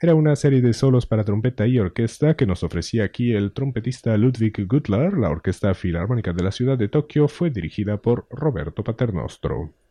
Era una serie de solos para trompeta y orquesta que nos ofrecía aquí el trompetista Ludwig Gutler. La Orquesta Filarmónica de la ciudad de Tokio fue dirigida por Roberto Paternostro.